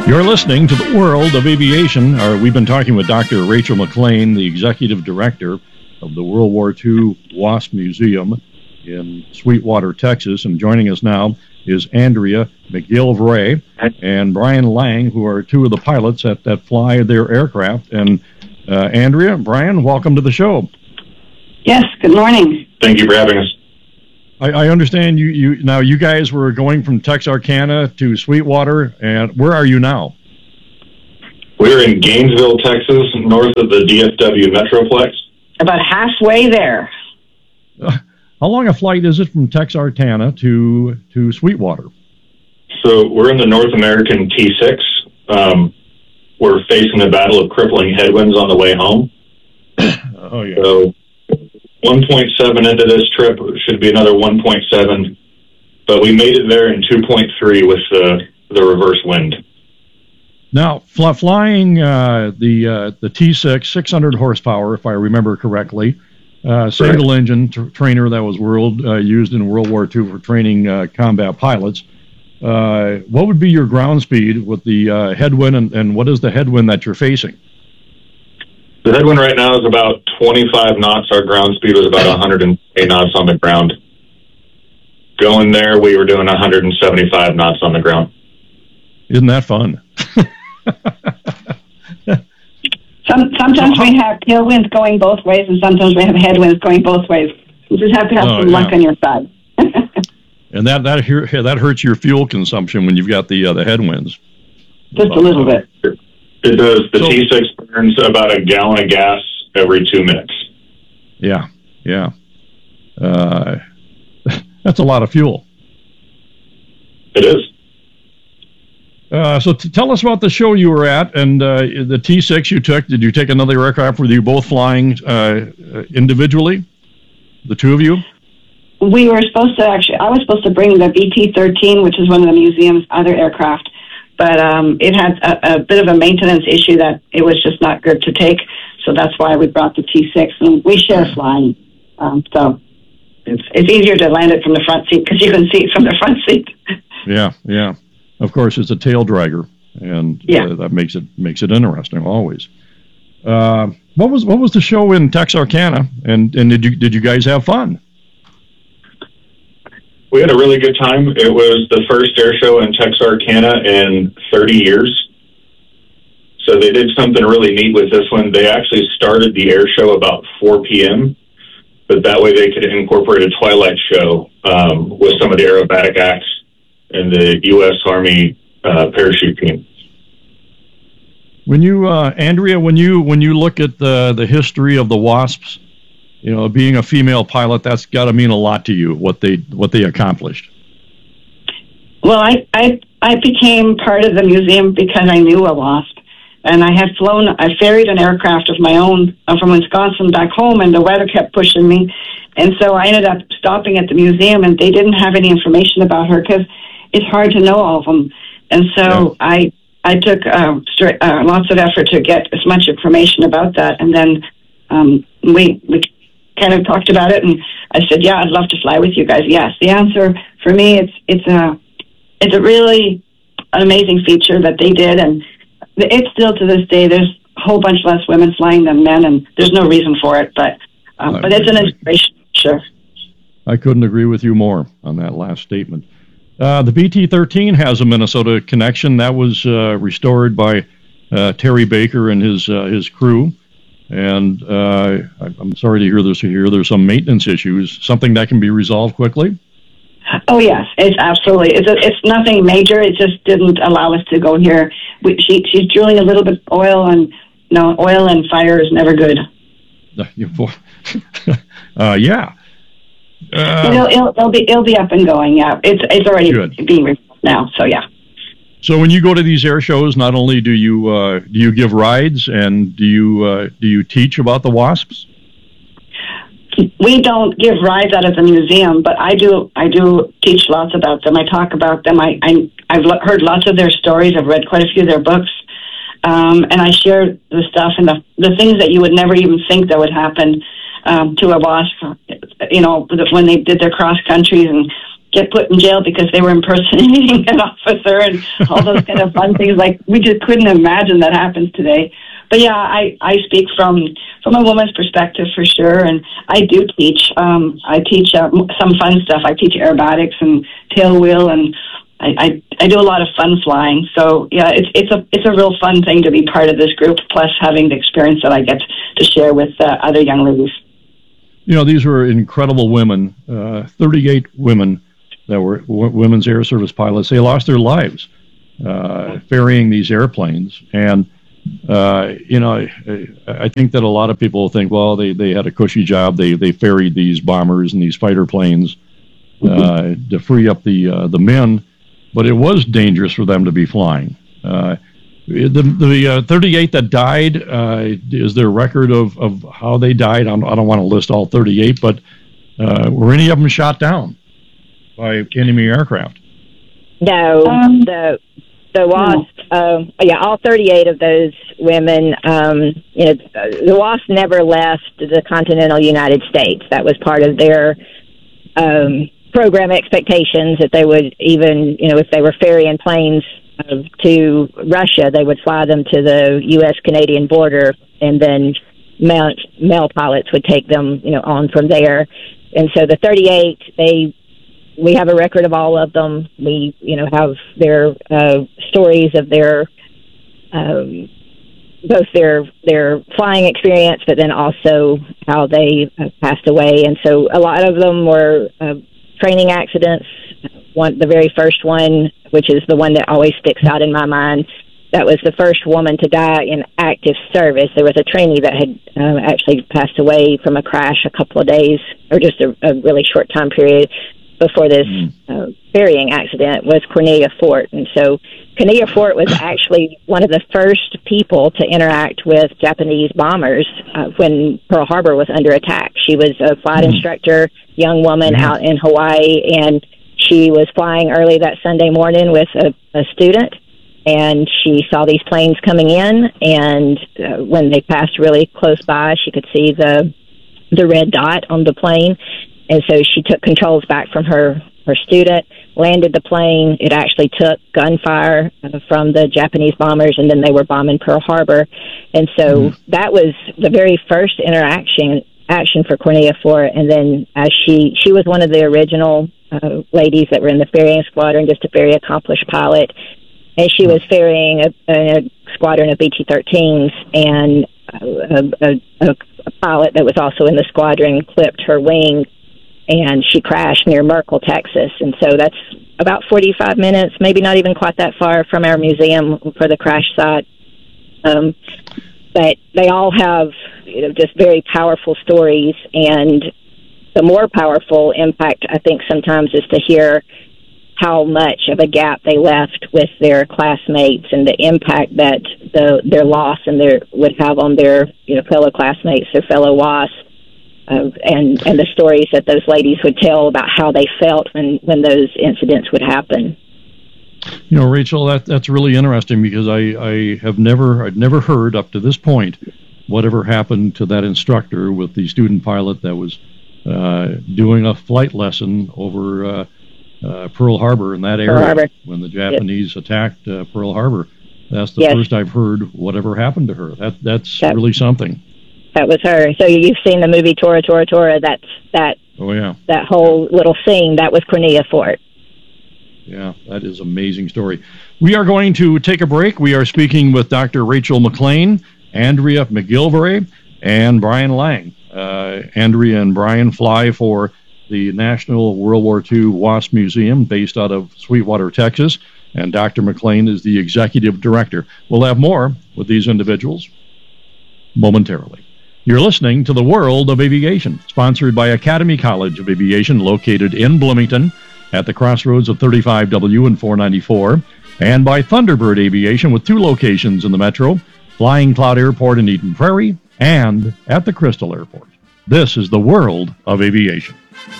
You're listening to the World of Aviation. We've been talking with Dr. Rachel McLean, the Executive Director of the World War II Wasp Museum in Sweetwater, Texas. And joining us now is Andrea McGillivray and Brian Lang, who are two of the pilots that fly their aircraft. And Andrea, Brian, welcome to the show. Yes, good morning. Thank you for having us. I understand you guys were going from Texarkana to Sweetwater, and where are you now? We're in Gainesville, Texas, north of the DFW Metroplex. About halfway there. How long a flight is it from Texarkana to Sweetwater? So we're in the North American T6. We're facing a battle of crippling headwinds on the way home. Oh, yeah. So 1.7 into this trip, should be another 1.7, but we made it there in 2.3 with the reverse wind. Now, flying the T6, 600 horsepower, if I remember correctly, single-engine trainer that was used in World War II for training combat pilots. What would be your ground speed with the headwind, and what is the headwind that you're facing? The headwind right now is about 25 knots. Our ground speed was about 108 knots on the ground. Going there, we were doing 175 knots on the ground. Isn't that fun? Sometimes we have tailwinds going both ways, and sometimes we have headwinds going both ways. You just have to have some luck on your side. And that hurts your fuel consumption when you've got the headwinds. Just a little bit. It does. The T6 burns about a gallon of gas every 2 minutes. Yeah. That's a lot of fuel. It is. So tell us about the show you were at and the T6 you took. Did you take another aircraft? Were you both flying individually, the two of you? We were supposed to I was supposed to bring the BT-13, which is one of the museum's other aircraft. But it had a bit of a maintenance issue that it was just not good to take. So that's why we brought the T6. And we share flying. So it's easier to land it from the front seat because you can see it from the front seat. Yeah. Of course, it's a tail dragger, and that makes it interesting always. What was the show in Texarkana? And did you guys have fun? We had a really good time. It was the first air show in Texarkana in 30 years. So they did something really neat with this one. They actually started the air show about 4 p.m., but that way they could incorporate a twilight show with some of the aerobatic acts and the U.S. Army parachute team. When you, Andrea, when you look at the history of the Wasps, being a female pilot, that's got to mean a lot to you, what they accomplished. Well, I became part of the museum because I knew a Wasp, and I ferried an aircraft of my own from Wisconsin back home, and the weather kept pushing me, and so I ended up stopping at the museum, and they didn't have any information about her because it's hard to know all of them, and so I took lots of effort to get as much information about that, and then we kind of talked about it, and I said, yeah, I'd love to fly with you guys. Yes. The answer for me, it's a really amazing feature that they did, and it's still to this day, there's a whole bunch less women flying than men, and there's no reason for it, but it's an inspiration, sure. I couldn't agree with you more on that last statement. The BT-13 has a Minnesota connection. That was restored by Terry Baker and his crew. And I'm sorry to hear there's some maintenance issues. Something that can be resolved quickly? Oh, yes. It's absolutely. It's nothing major. It just didn't allow us to go here. She's drilling a little bit of oil, and oil and fire is never good. Yeah. It'll be up and going. Yeah, it's already being resolved now. So yeah. So when you go to these air shows, not only do you give rides, and do you teach about the Wasps? We don't give rides out of the museum, but I do teach lots about them. I talk about them. I've heard lots of their stories. I've read quite a few of their books, and I share the stuff and the things that you would never even think that would happen to a Wasp. When they did their cross countries, and get put in jail because they were impersonating an officer and all those kind of fun things. Like, we just couldn't imagine that happens today. But yeah, I speak from a woman's perspective for sure, and I do teach. I teach some fun stuff. I teach aerobatics and tailwheel, and I do a lot of fun flying. So yeah, it's a real fun thing to be part of this group. Plus, having the experience that I get to share with other young ladies. You know, these were incredible women. 38 women that were women's air service pilots. They lost their lives ferrying these airplanes, and you know, I think that a lot of people think, well, they had a cushy job. They ferried these bombers and these fighter planes to free up the men, but it was dangerous for them to be flying. The 38 that died, is there a record of how they died? I don't want to list all 38, but were any of them shot down by enemy aircraft? No, the WASP, all 38 of those women, the WASP never left the continental United States. That was part of their program expectations, that they would even, if they were ferrying planes to Russia, they would fly them to the U.S.-Canadian border, and then male pilots would take them, on from there. And so the 38, we have a record of all of them. We, have their stories of their both their flying experience, but then also how they passed away. And so a lot of them were training accidents. The very first one, which is the one that always sticks out in my mind, that was the first woman to die in active service. There was a trainee that had actually passed away from a crash a couple of days, or just a really short time period before this ferrying accident, was Cornelia Fort. And so Cornelia Fort was actually one of the first people to interact with Japanese bombers when Pearl Harbor was under attack. She was a flight instructor, young woman out in Hawaii, and she was flying early that Sunday morning with a student, and she saw these planes coming in, and when they passed really close by, she could see the red dot on the plane. And so she took controls back from her student, landed the plane. It actually took gunfire from the Japanese bombers, and then they were bombing Pearl Harbor. And so that was the very first action for Cornelia Fort. And then she was one of the original ladies that were in the ferrying squadron, just a very accomplished pilot. And she was ferrying a squadron of BT-13s, and a pilot that was also in the squadron clipped her wing, and she crashed near Merkel, Texas. And so that's about 45 minutes, maybe not even quite that far from our museum for the crash site. But they all have, just very powerful stories. And the more powerful impact, I think, sometimes is to hear how much of a gap they left with their classmates, and the impact that their loss would have on their fellow classmates, their fellow WASP. And the stories that those ladies would tell about how they felt when those incidents would happen. Rachel, that's really interesting, because I'd never heard up to this point whatever happened to that instructor with the student pilot that was doing a flight lesson over Pearl Harbor in that area when the Japanese attacked Pearl Harbor. That's the first I've heard whatever happened to her. That's really something. That was her. So you've seen the movie Tora, Tora, Tora. That whole little scene, that was Cornelia Fort. Yeah, that is an amazing story. We are going to take a break. We are speaking with Dr. Rachel McClain, Andrea McGilvray, and Brian Lang. Andrea and Brian fly for the National World War II WASP Museum based out of Sweetwater, Texas, and Dr. McClain is the executive director. We'll have more with these individuals momentarily. You're listening to The World of Aviation, sponsored by Academy College of Aviation, located in Bloomington at the crossroads of 35W and 494, and by Thunderbird Aviation, with 2 locations in the metro, Flying Cloud Airport in Eden Prairie and at the Crystal Airport. This is The World of Aviation.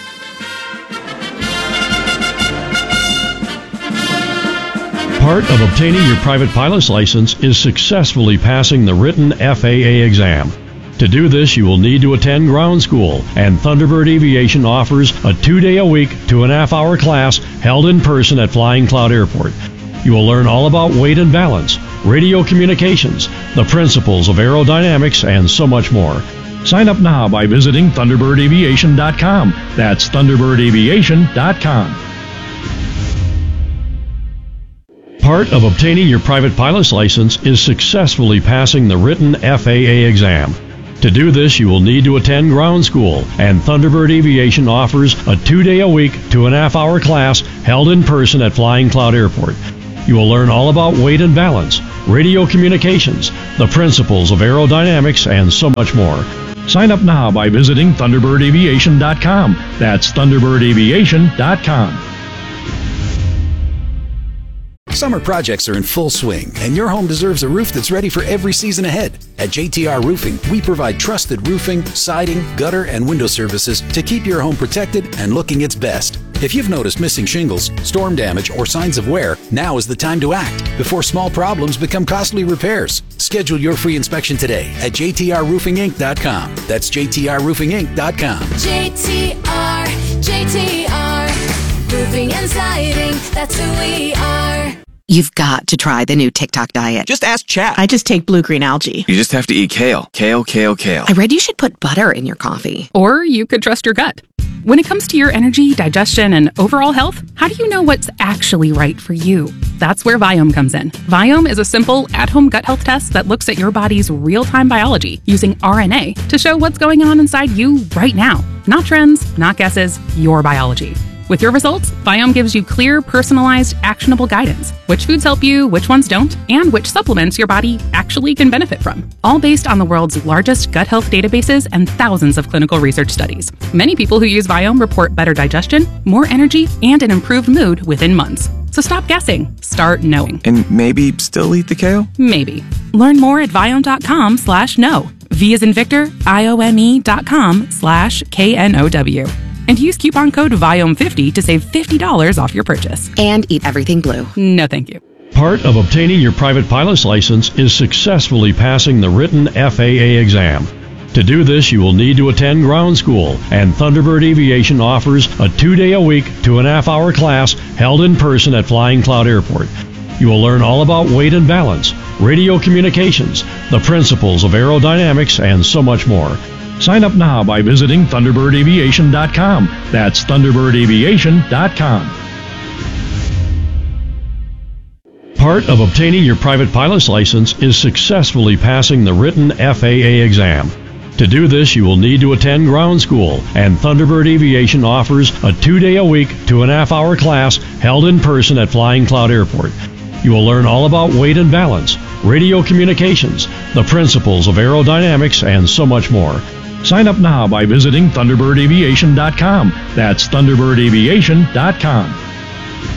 Part of obtaining your private pilot's license is successfully passing the written FAA exam. To do this, you will need to attend ground school, and Thunderbird Aviation offers a 2-day-a-week, 2.5-hour class held in person at Flying Cloud Airport. You will learn all about weight and balance, radio communications, the principles of aerodynamics, and so much more. Sign up now by visiting ThunderbirdAviation.com. That's ThunderbirdAviation.com. Part of obtaining your private pilot's license is successfully passing the written FAA exam. To do this, you will need to attend ground school, and Thunderbird Aviation offers a 2-day-a-week, 2.5-hour class held in person at Flying Cloud Airport. You will learn all about weight and balance, radio communications, the principles of aerodynamics, and so much more. Sign up now by visiting ThunderbirdAviation.com. That's ThunderbirdAviation.com. Summer projects are in full swing, and your home deserves a roof that's ready for every season ahead. At JTR Roofing, we provide trusted roofing, siding, gutter, and window services to keep your home protected and looking its best. If you've noticed missing shingles, storm damage, or signs of wear, now is the time to act before small problems become costly repairs. Schedule your free inspection today at jtrroofinginc.com. That's jtrroofinginc.com. JTR, roofing and siding, that's who we are. You've got to try the new TikTok diet. Just ask Chat. I just take blue-green algae. You just have to eat kale. Kale. I read you should put butter in your coffee. Or you could trust your gut. When it comes to your energy, digestion, and overall health, how do you know what's actually right for you? That's where Viome comes in. Viome is a simple, at-home gut health test that looks at your body's real-time biology using RNA to show what's going on inside you right now. Not trends, not guesses, your biology. With your results, Viome gives you clear, personalized, actionable guidance. Which foods help you, which ones don't, and which supplements your body actually can benefit from. All based on the world's largest gut health databases and thousands of clinical research studies. Many people who use Viome report better digestion, more energy, and an improved mood within months. So stop guessing. Start knowing. And maybe still eat the kale? Maybe. Learn more at Viome.com/know. V as in Victor, IOME.com/KNOW. And use coupon code VIOME50 to save $50 off your purchase. And eat everything blue. No, thank you. Part of obtaining your private pilot's license is successfully passing the written FAA exam. To do this, you will need to attend ground school, and Thunderbird Aviation offers a 2-day-a-week, 2.5-hour class held in person at Flying Cloud Airport. You will learn all about weight and balance, radio communications, the principles of aerodynamics, and so much more. Sign up now by visiting ThunderbirdAviation.com. That's ThunderbirdAviation.com. Part of obtaining your private pilot's license is successfully passing the written FAA exam. To do this, you will need to attend ground school, and Thunderbird Aviation offers a 2-day-a-week, 2.5-hour class held in person at Flying Cloud Airport. You will learn all about weight and balance, radio communications, the principles of aerodynamics, and so much more. Sign up now by visiting ThunderbirdAviation.com. That's ThunderbirdAviation.com.